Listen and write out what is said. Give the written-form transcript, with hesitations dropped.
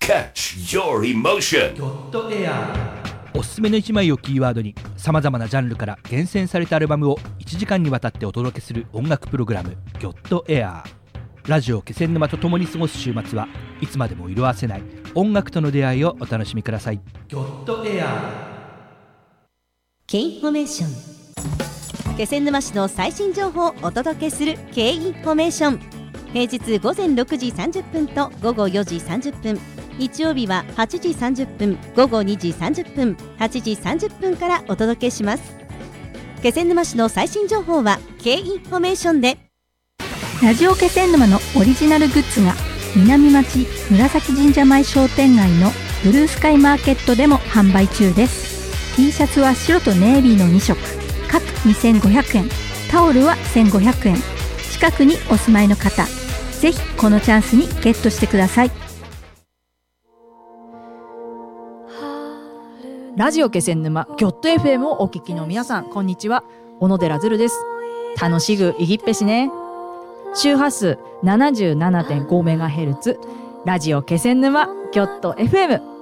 Catch your emotion. ギョッとエアおすすめの1枚をキーワードにさまざまなジャンルから厳選されたアルバムを1時間にわたってお届けする音楽プログラムギョッとエアラジオ気仙沼と共に過ごす週末はいつまでも色あせない音楽との出会いをお楽しみください。 ギョッとエア K インフォメーション、気仙沼市の最新情報をお届けする K インフォメーション。平日午前6時30分と午後4時30分、日曜日は8時30分、午後2時30分、8時30分からお届けします。気仙沼市の最新情報は K インフォメーションで。 ラジオ気仙沼のオリジナルグッズが南町紫神社前商店街のブルースカイマーケットでも販売中です。 T シャツは白とネイビーの2色、各2500円、タオルは1500円。近くにお住まいの方、ぜひこのチャンスにゲットしてください。 ラジオ気仙沼ギョット FM をお聞きの皆さん、こんにちは。小野寺ずるです。楽しぐいぎっぺしね。周波数 77.5MHz ラジオ気仙沼ギョット FM。